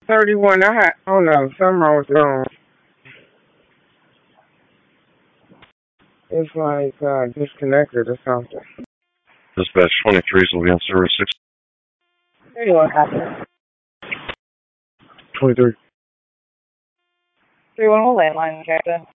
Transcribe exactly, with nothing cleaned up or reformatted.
thirty-one. I had, oh no, something wrong with the phone. It's like uh, disconnected or something. Dispatch twenty-three will be on service six. Hey, what happened? twenty-three. three one landline, Captain.